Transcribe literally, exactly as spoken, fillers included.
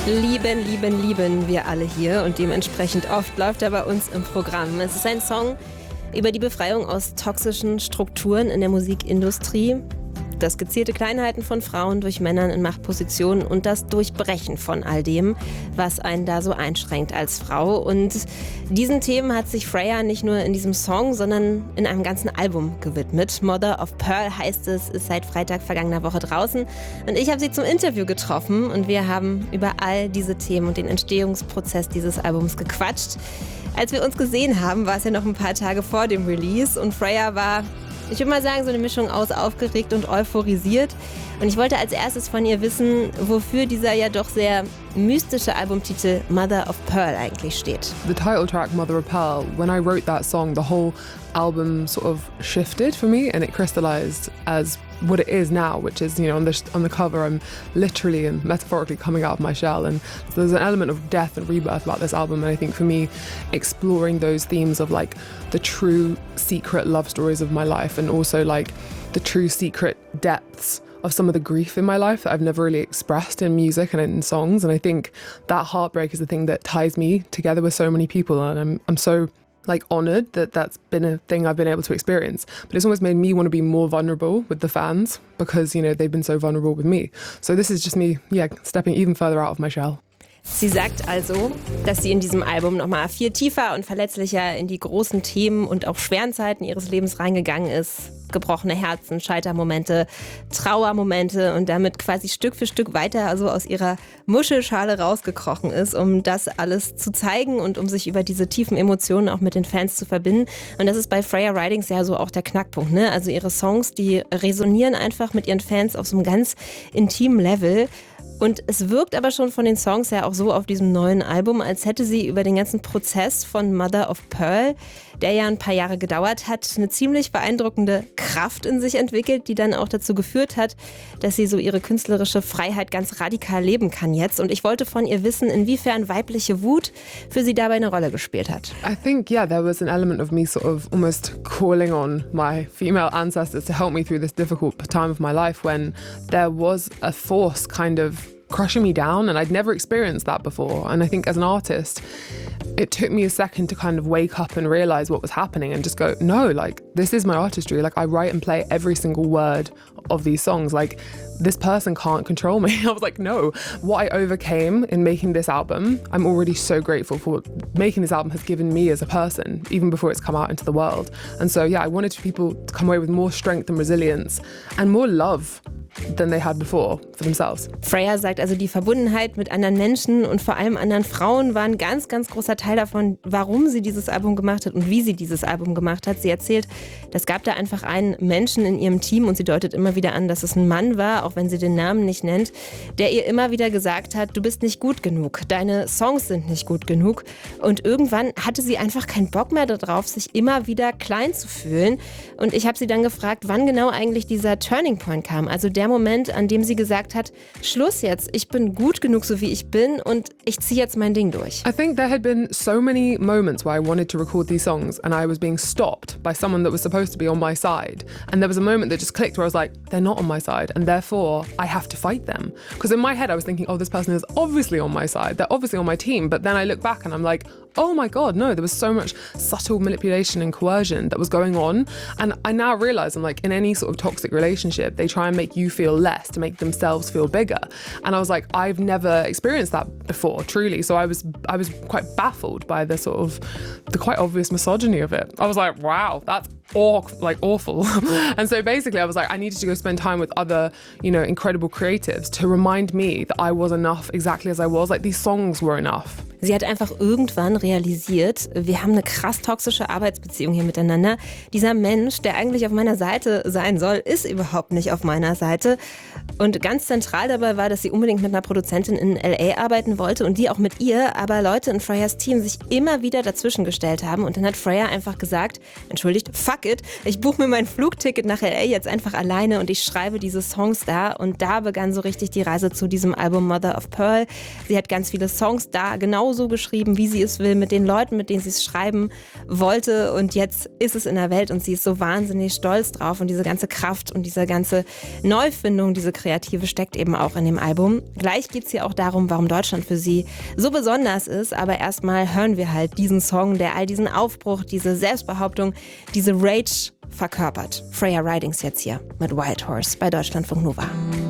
Lieben, lieben, lieben wir alle hier und dementsprechend oft läuft er bei uns im Programm. Es ist ein Song über die Befreiung aus toxischen Strukturen in der Musikindustrie, das gezielte Kleinhalten von Frauen durch Männern in Machtpositionen und das Durchbrechen von all dem, was einen da so einschränkt als Frau. Und diesen Themen hat sich Freya nicht nur in diesem Song, sondern in einem ganzen Album gewidmet. Mother of Pearl heißt es, ist seit Freitag vergangener Woche draußen. Und ich habe sie zum Interview getroffen und wir haben über all diese Themen und den Entstehungsprozess dieses Albums gequatscht. Als wir uns gesehen haben, war es ja noch ein paar Tage vor dem Release und Freya war, ich würde mal sagen, so eine Mischung aus aufgeregt und euphorisiert. Und ich wollte als erstes von ihr wissen, wofür dieser ja doch sehr mystische Albumtitel Mother of Pearl eigentlich steht. The title track Mother of Pearl, when I wrote that song, the whole album sort of shifted for me and it crystallized as what it is now, which is, you know, on the on the cover I'm literally and metaphorically coming out of my shell, and so there's an element of death and rebirth about this album, and I think for me exploring those themes of like the true secret love stories of my life and also like the true secret depths of some of the grief in my life that I've never really expressed in music and in songs, and I think that heartbreak is the thing that ties me together with so many people, and I'm I'm so like honoured that that's been a thing I've been able to experience. But it's almost made me want to be more vulnerable with the fans because, you know, they've been so vulnerable with me. So this is just me, yeah, stepping even further out of my shell. Sie sagt also, dass sie in diesem Album nochmal viel tiefer und verletzlicher in die großen Themen und auch schweren Zeiten ihres Lebens reingegangen ist. Gebrochene Herzen, Scheitermomente, Trauermomente und damit quasi Stück für Stück weiter also aus ihrer Muschelschale rausgekrochen ist, um das alles zu zeigen und um sich über diese tiefen Emotionen auch mit den Fans zu verbinden. Und das ist bei Freya Ridings ja so auch der Knackpunkt, ne? Also ihre Songs, die resonieren einfach mit ihren Fans auf so einem ganz intimen Level. Und es wirkt aber schon von den Songs ja auch so auf diesem neuen Album, als hätte sie über den ganzen Prozess von Mother of Pearl, der ja ein paar Jahre gedauert hat, eine ziemlich beeindruckende Kraft in sich entwickelt, die dann auch dazu geführt hat, dass sie so ihre künstlerische Freiheit ganz radikal leben kann jetzt. Und ich wollte von ihr wissen, inwiefern weibliche Wut für sie dabei eine Rolle gespielt hat. I think, yeah, there was an element of me sort of almost calling on my female ancestors to help me through this difficult time of my life when there was a force kind of crushing me down, and I'd never experienced that before. And I think as an artist, it took me a second to kind of wake up and realize what was happening and just go, no, like, this is my artistry. Like, I write and play every single word of these songs. Like, this person can't control me. I was like, no. What I overcame in making this album, I'm already so grateful for what making this album has given me as a person, even before it's come out into the world. And so, yeah, I wanted people to come away with more strength and resilience and more love than they had before for themselves. Freya sagt also, die Verbundenheit mit anderen Menschen und vor allem anderen Frauen war ein ganz, ganz großer Teil davon, warum sie dieses Album gemacht hat und wie sie dieses Album gemacht hat. Sie erzählt, es gab da einfach einen Menschen in ihrem Team und sie deutet immer wieder an, dass es ein Mann war, auch wenn sie den Namen nicht nennt, der ihr immer wieder gesagt hat, du bist nicht gut genug, deine Songs sind nicht gut genug. Und irgendwann hatte sie einfach keinen Bock mehr darauf, sich immer wieder klein zu fühlen. Und ich habe sie dann gefragt, wann genau eigentlich dieser Turning Point kam, also der Moment, an dem sie gesagt hat, Schluss jetzt, ich bin gut genug, so wie ich bin und ich ziehe jetzt mein Ding durch. I think there had been so many moments where I wanted to record these songs and I was being stopped by someone that was supposed to be on my side. And there was a moment that just clicked where I was like, they're not on my side and therefore I have to fight them. Because in my head I was thinking, oh, this person is obviously on my side, they're obviously on my team. But then I look back and I'm like, oh my God, no, there was so much subtle manipulation and coercion that was going on. And I now realize I'm like, in any sort of toxic relationship, they try and make you feel less to make themselves feel bigger. And I was like, I've never experienced that before, truly. So I was I was quite baffled by the sort of, the quite obvious misogyny of it. I was like, wow, that's aw- like awful. And so basically I was like, I needed to go spend time with other, you know, incredible creatives to remind me that I was enough exactly as I was. Like these songs were enough. Sie hat einfach irgendwann realisiert, wir haben eine krass toxische Arbeitsbeziehung hier miteinander. Dieser Mensch, der eigentlich auf meiner Seite sein soll, ist überhaupt nicht auf meiner Seite. Und ganz zentral dabei war, dass sie unbedingt mit einer Produzentin in L A arbeiten wollte und die auch mit ihr, aber Leute in Freyas Team sich immer wieder dazwischen gestellt haben. Und dann hat Freya einfach gesagt, entschuldigt, fuck it, ich buche mir mein Flugticket nach L A jetzt einfach alleine und ich schreibe diese Songs da. Und da begann so richtig die Reise zu diesem Album Mother of Pearl. Sie hat ganz viele Songs da genauso geschrieben, wie sie es will, will, mit den Leuten, mit denen sie es schreiben wollte. Und jetzt ist es in der Welt und sie ist so wahnsinnig stolz drauf. Und diese ganze Kraft und diese ganze Neufindung, diese Kreative steckt eben auch in dem Album. Gleich geht es hier auch darum, warum Deutschland für sie so besonders ist. Aber erstmal hören wir halt diesen Song, der all diesen Aufbruch, diese Selbstbehauptung, diese Rage verkörpert. Freya Ridings jetzt hier mit Wild Horse bei Deutschlandfunk Nova.